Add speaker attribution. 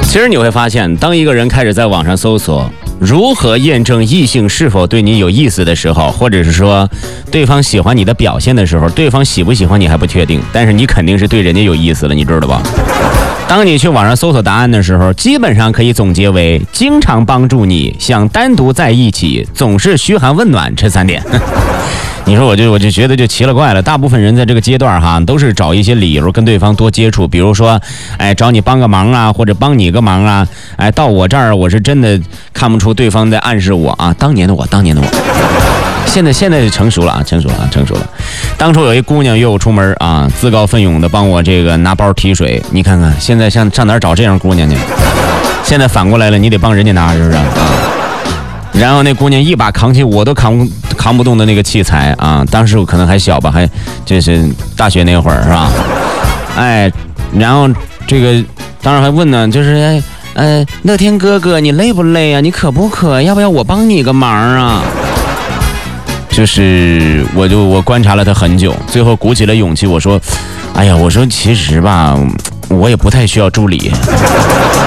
Speaker 1: 其实你会发现，当一个人开始在网上搜索如何验证异性是否对你有意思的时候，或者是说对方喜欢你的表现的时候，对方喜不喜欢你还不确定，但是你肯定是对人家有意思了，你知道吧？当你去网上搜索答案的时候，基本上可以总结为经常帮助你，想单独在一起，总是嘘寒问暖这3点。你说我就觉得就奇了怪了，大部分人在这个阶段哈，都是找一些理由跟对方多接触，比如说，找你帮个忙啊，或者帮你个忙啊，到我这儿我是真的看不出对方在暗示我啊，当年的我。现在成熟了。当初有一姑娘约我出门啊，自告奋勇的帮我这个拿包提水，你看看现在上哪儿找这样姑娘去？现在反过来了，你得帮人家拿，是不是啊？然后那姑娘一把扛起我都扛不动的那个器材啊！当时我可能还小吧，还就是大学那会儿是吧？然后这个当然还问呢，就是乐天哥哥你累不累啊？你渴不渴？要不要我帮你个忙啊？就是我观察了他很久，最后鼓起了勇气，我说其实吧，我也不太需要助理。